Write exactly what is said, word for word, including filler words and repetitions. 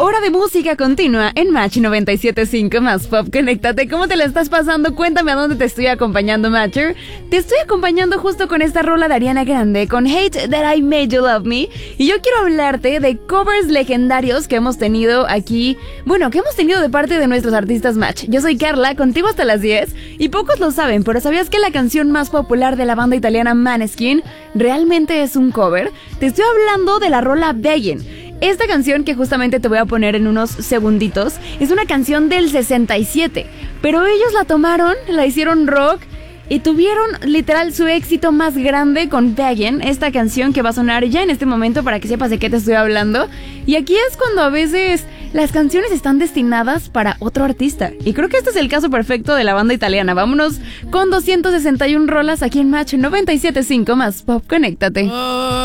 hora de música continua en Match noventa y siete punto cinco más Pop. Conéctate, ¿cómo te la estás pasando? Cuéntame a dónde te estoy acompañando, Matcher. Te estoy acompañando justo con esta rola de Ariana Grande, con Hate That I Made You Love Me. Y yo quiero hablarte de covers legendarios que hemos tenido aquí, bueno, que hemos tenido de parte de nuestros artistas Match. Yo soy Carla, contigo hasta las diez, y pocos lo saben, pero ¿sabías que la canción más popular de la banda italiana Måneskin realmente es un cover? Te estoy hablando de la rola Beggin'. Esta canción que justamente te voy a poner en unos segunditos es una canción del sesenta y siete, pero ellos la tomaron, la hicieron rock y tuvieron literal su éxito más grande con Beggin', esta canción que va a sonar ya en este momento para que sepas de qué te estoy hablando. Y aquí es cuando a veces las canciones están destinadas para otro artista, y creo que este es el caso perfecto de la banda italiana. Vámonos con doscientas sesenta y una rolas aquí en Match noventa y siete punto cinco más Pop. Conéctate.